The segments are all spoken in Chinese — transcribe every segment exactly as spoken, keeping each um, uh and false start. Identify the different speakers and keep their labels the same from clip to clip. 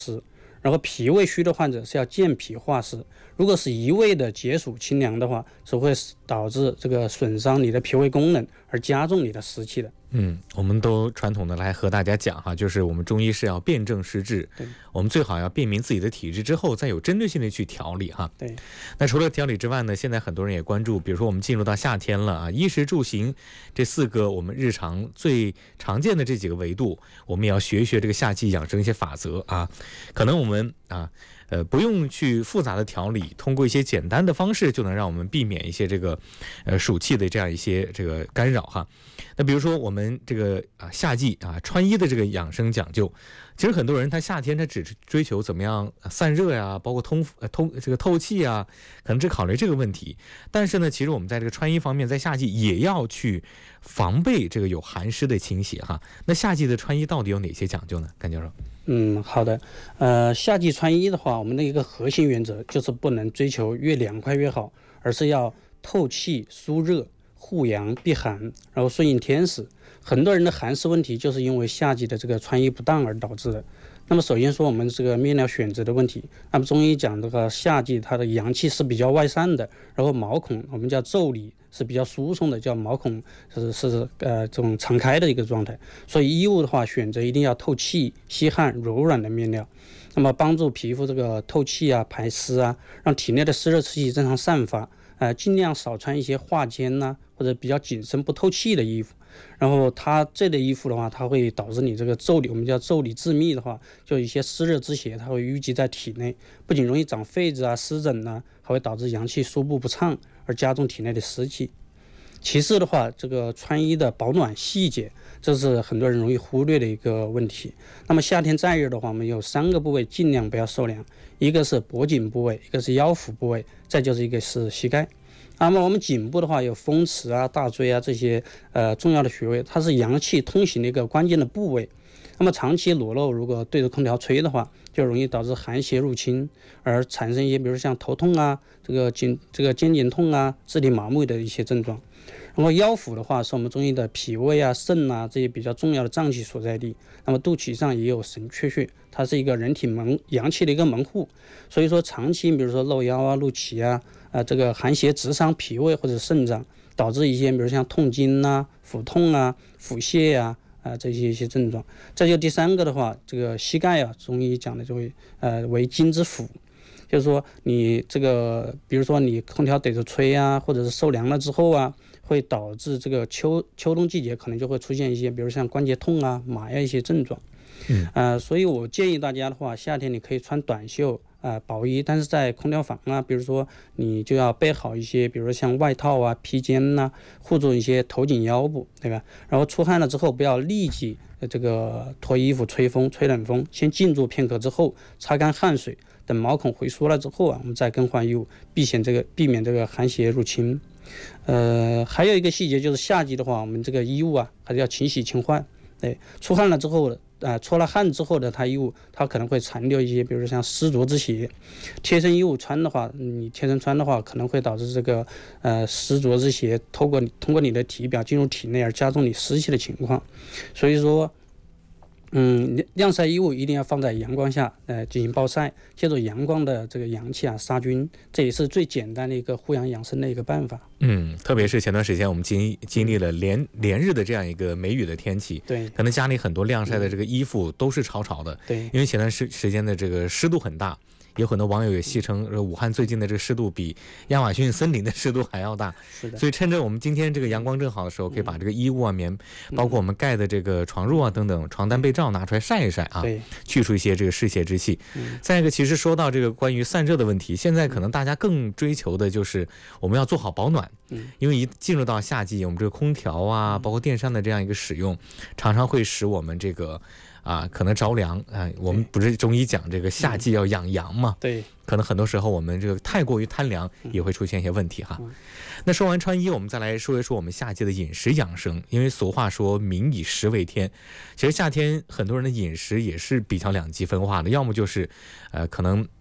Speaker 1: 然后脾胃虚的患者是要健脾化湿。如果是一味的解暑清凉的话，是会导致这个损伤你的脾胃功能，而加重你的湿气的。
Speaker 2: 嗯，我们都传统的来和大家讲哈，就是我们中医是要辨证施治，我们最好要辨明自己的体质之后，再有针对性的去调理哈。
Speaker 1: 对。
Speaker 2: 那除了调理之外呢，现在很多人也关注，比如说我们进入到夏天了啊，衣食住行这四个我们日常最常见的这几个维度，我们也要学一学这个夏季养生一些法则啊。可能我们啊。呃，不用去复杂的调理，通过一些简单的方式就能让我们避免一些这个呃暑气的这样一些这个干扰哈。那比如说我们这个啊夏季啊穿衣的这个养生讲究，其实很多人他夏天他只追求怎么样散热呀，包括通呃通这个透气啊，可能只考虑这个问题。但是呢，其实我们在这个穿衣方面，在夏季也要去防备这个有寒湿的侵袭哈。那夏季的穿衣到底有哪些讲究呢？甘教授？
Speaker 1: 嗯，好的。呃，夏季穿衣的话，我们的一个核心原则就是不能追求越凉快越好，而是要透气疏热、护阳避寒，然后顺应天时。很多人的寒湿问题就是因为夏季的这个穿衣不当而导致的。那么首先说我们这个面料选择的问题，那么中医讲这个夏季它的阳气是比较外散的，然后毛孔我们叫腠理是比较疏松的，叫毛孔是是呃这种常开的一个状态，所以衣物的话选择一定要透气、吸汗、柔软的面料，那么帮助皮肤这个透气啊、排湿啊，让体内的湿热气正常散发。呃，尽量少穿一些化肩呐、啊、或者比较紧身不透气的衣服。然后它这类衣服的话，它会导致你这个腠理，我们叫腠理致密的话，就一些湿热之邪，它会淤积在体内，不仅容易长痱子啊、湿疹呐、啊，还会导致阳气输布不畅，而加重体内的湿气。其次的话，这个穿衣的保暖细节，这是很多人容易忽略的一个问题。那么夏天再热的话，我们有三个部位尽量不要受凉，一个是脖颈部位，一个是腰腹部位，再就是一个是膝盖。那么我们颈部的话，有风池啊、大椎啊这些呃重要的穴位，它是阳气通行的一个关键的部位。那么长期裸露，如果对着空调吹的话，就容易导致寒邪入侵，而产生一些比如像头痛啊、这个颈这个肩颈痛啊、肢体麻木的一些症状。然后腰腹的话，是我们中医的脾胃啊、肾啊这些比较重要的脏器所在地。那么肚脐上也有神阙穴，它是一个人体门阳气的一个门户。所以说长期比如说露腰啊、露脐啊，啊这个寒邪直伤脾胃或者肾脏，导致一些比如像痛经啊、腹痛啊、腹泻啊。啊，这些一些症状。再就第三个的话，这个膝盖啊，中医讲的就会呃为筋之府，就是说你这个，比如说你空调怼着吹啊，或者是受凉了之后啊，会导致这个秋秋冬季节可能就会出现一些，比如像关节痛啊、麻呀一些症状。嗯，呃，所以我建议大家的话，夏天你可以穿短袖。啊、呃，薄衣，但是在空调房啊，比如说你就要备好一些，比如说像外套啊、披肩呐、啊，护住一些头颈腰部，对吧？然后出汗了之后，不要立即呃这个脱衣服、吹风、吹冷风，先静住片刻之后，擦干汗水，等毛孔回缩了之后啊，我们再更换衣物，避免这个避免这个寒邪入侵。呃，还有一个细节就是夏季的话，我们这个衣物啊还是要勤洗勤换。对，出汗了之后，呃，出了汗之后的它衣物，它可能会残留一些，比如说像湿浊之邪。贴身衣物穿的话，你贴身穿的话，可能会导致这个呃湿浊之邪透过通过你的体表进入体内，而加重你湿气的情况。所以说。嗯，晾晒衣物一定要放在阳光下，呃，进行暴晒，借助阳光的这个阳气啊杀菌，这也是最简单的一个护阳养生的一个办法。
Speaker 2: 嗯，特别是前段时间我们经经历了连连日的这样一个梅雨的天气，
Speaker 1: 对，
Speaker 2: 可能家里很多晾晒的这个衣服都是潮潮的，
Speaker 1: 对，
Speaker 2: 因为前段时时间的这个湿度很大。有很多网友也戏称，武汉最近的这个湿度比亚马逊森林的湿度还要大。
Speaker 1: 是的。
Speaker 2: 所以趁着我们今天这个阳光正好的时候，可以把这个衣物啊、棉，包括我们盖的这个床褥啊等等，床单被罩拿出来晒一晒啊，去除一些这个湿邪之气。再一个，其实说到这个关于散热的问题，现在可能大家更追求的就是我们要做好保暖，因为一进入到夏季，我们这个空调啊，包括电扇的这样一个使用，常常会使我们这个。啊，可能着凉啊、呃，我们不是中医讲这个夏季要养阳嘛？
Speaker 1: 对，
Speaker 2: 可能很多时候我们这个太过于贪凉，也会出现一些问题哈。嗯、那说完穿衣，我们再来说一说我们夏季的饮食养生。因为俗话说“民以食为天”，其实夏天很多人的饮食也是比较两极分化的，要么就是，呃，可能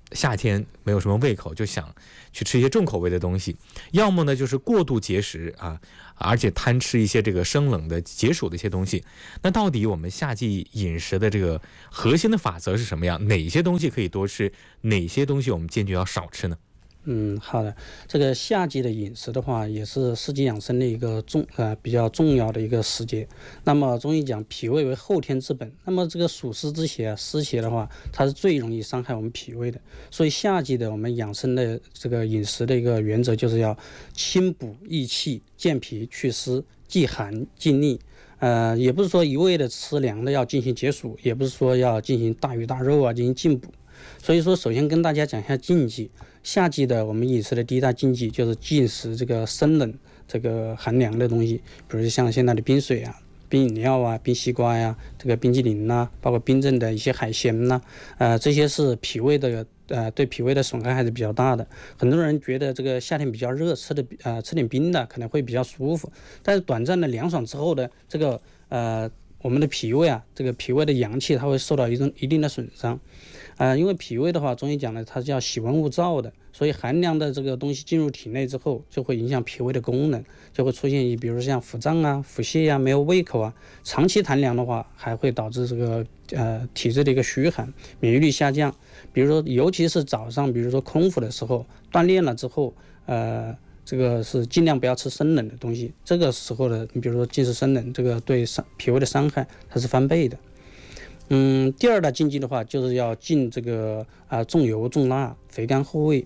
Speaker 2: 夏天没有什么胃口，就想去吃一些重口味的东西，要么呢就是过度节食啊，而且贪吃一些这个生冷的解暑的一些东西。那到底我们夏季饮食的这个核心的法则是什么样？哪些东西可以多吃，哪些东西我们坚决要少吃呢？
Speaker 1: 嗯，好的。这个夏季的饮食的话，也是四季养生的一个重呃比较重要的一个时节。那么中医讲脾胃为后天之本，那么这个暑湿之邪啊，湿邪的话，它是最容易伤害我们脾胃的。所以夏季的我们养生的这个饮食的一个原则，就是要清补益气、健脾祛湿、忌寒忌逆。呃，也不是说一味的吃凉的要进行解暑，也不是说要进行大鱼大肉啊进行进补。所以说，首先跟大家讲一下禁忌。夏季的我们饮食的第一大禁忌就是禁食这个生冷、这个寒凉的东西，比如像现在的冰水啊、冰饮料啊、冰西瓜呀、这个冰激凌呐、啊，包括冰镇的一些海鲜呐、啊，呃，这些是脾胃的呃对脾胃的损害还是比较大的。很多人觉得这个夏天比较热，吃的呃吃点冰的可能会比较舒服，但是短暂的凉爽之后的这个呃我们的脾胃啊，这个脾胃的阳气它会受到一种一定的损伤。呃，因为脾胃的话，中医讲呢，它叫喜温恶燥的，所以寒凉的这个东西进入体内之后，就会影响脾胃的功能，就会出现一，比如像腹胀啊、腹泻呀、啊、没有胃口啊。长期痰凉的话，还会导致这个呃体质的一个虚寒，免疫力下降。比如说，尤其是早上，比如说空腹的时候，锻炼了之后，呃，这个是尽量不要吃生冷的东西。这个时候的，你比如说进食生冷，这个对伤脾胃的伤害它是翻倍的。嗯，第二大禁忌的话，就是要禁这个啊、呃、重油重辣、肥甘厚味。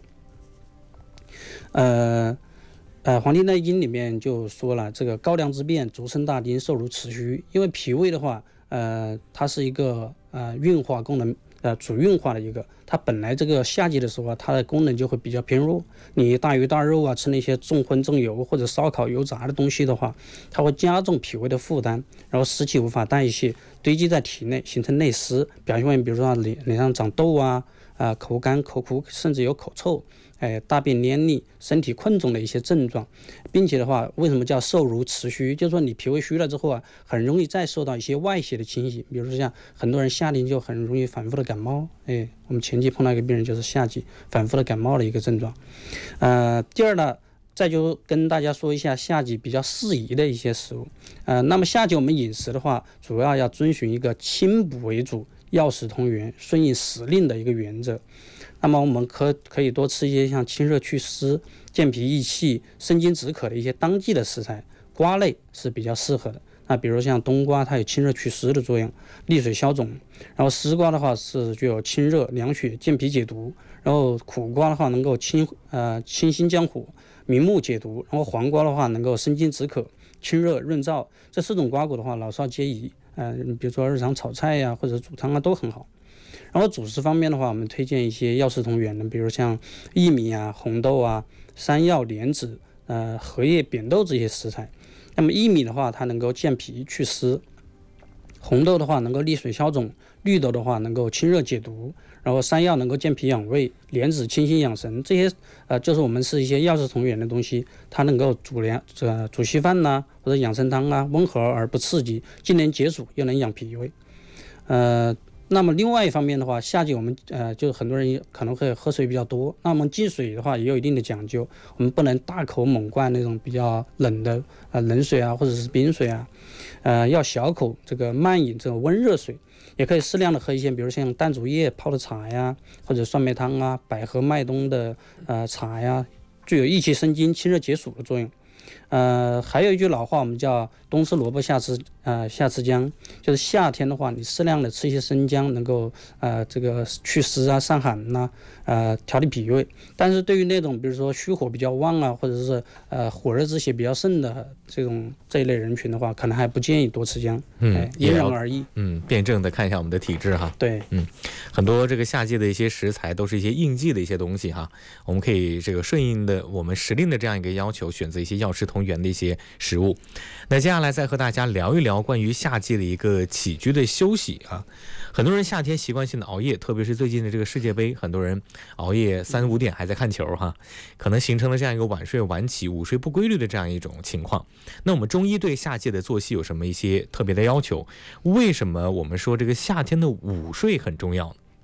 Speaker 1: 呃呃，《黄帝内经》里面就说了，这个高粱之变，足生大丁，瘦如雌须。因为脾胃的话，呃，它是一个呃运化功能呃主运化的一个，它本来这个夏季的时候啊，它的功能就会比较偏弱。你大鱼大肉啊，吃那些重荤重油或者烧烤油炸的东西的话，它会加重脾胃的负担，然后湿气无法代谢，堆积在体内，形成内湿，表现为比如说脸脸上长痘啊，啊、呃、口干口苦，甚至有口臭。哎，大便黏腻、身体困肿的一些症状，并且的话，为什么叫瘦如雌须？就是说你脾胃虚了之后啊，很容易再受到一些外邪的侵袭，比如说像很多人夏天就很容易反复的感冒。哎，我们前期碰到一个病人就是夏季反复的感冒的一个症状。呃，第二呢，再就跟大家说一下夏季比较适宜的一些食物。呃，那么夏季我们饮食的话，主要要遵循一个清补为主、药食同源、顺应时令的一个原则。那么我们可可以多吃一些像清热祛湿、健脾益气、生津止渴的一些当季的食材，瓜类是比较适合的。那比如像冬瓜，它有清热祛湿的作用，利水消肿；然后丝瓜的话是具有清热凉血、健脾解毒；然后苦瓜的话能够清呃清心降火、明目解毒；然后黄瓜的话能够生津止渴、清热润燥。这四种瓜果的话，老少皆宜。呃，比如说日常炒菜呀、啊，或者煮汤啊，都很好。然后主食方面的话，我们推荐一些药食同源的，比如像薏米啊、红豆啊、山药、莲子、呃荷叶、扁豆这些食材。那么薏米的话，它能够健脾祛湿；红豆的话能够利水消肿；绿豆的话能够清热解毒；然后山药能够健脾养胃；莲子清心养神。这些呃就是我们是一些药食同源的东西，它能够煮凉呃煮稀饭呐、啊，或者养生汤啊，温和而不刺激，既能解暑又能养脾胃。呃。那么另外一方面的话，夏季我们呃，就很多人可能会喝水比较多。那么进水的话也有一定的讲究，我们不能大口猛灌那种比较冷的呃冷水啊，或者是冰水啊，呃，要小口这个慢饮这种温热水，也可以适量的喝一些，比如像淡竹叶泡的茶呀，或者酸梅汤啊，百合麦冬的呃茶呀，具有益气生津、清热解暑的作用。呃，还有一句老话，我们叫冬吃萝卜夏吃呃夏吃姜，就是夏天的话，你适量的吃一些生姜，能够呃这个祛湿啊、散寒呐、啊，呃调理脾胃。但是对于那种比如说虚火比较旺啊，或者是呃火热之邪比较盛的这种这一类人群的话，可能还不建议多吃姜。
Speaker 2: 嗯，
Speaker 1: 哎、因人而异。
Speaker 2: 嗯，辩证的看一下我们的体质哈。
Speaker 1: 对，
Speaker 2: 嗯，很多这个夏季的一些食材都是一些应季的一些东西哈，我们可以这个顺应的我们时令的这样一个要求，选择一些药食同源的一些食物。那接下来再和大家聊一聊关于夏季的一个起居的休息啊。很多人夏天习惯性的熬夜，特别是最近的这个世界杯，很多人熬夜三五点还在看球哈，可能形成了这样一个晚睡晚起、午睡不规律的这样一种情况。那我们中医对夏季的作息有什么一些特别的要求？为什么我们说这个夏天的午睡很重要呢？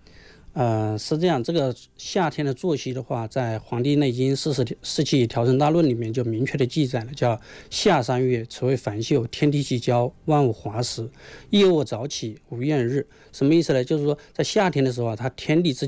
Speaker 1: 呃，是这样，这个夏天的作息的话，在《黄帝内经·四时四气调神大论》里面就明确的记载了，叫夏三月，此为繁秀，天地既交，万物华实，夜卧早起，无厌日。什么意思呢？就是说在夏天的时候啊，它天地之间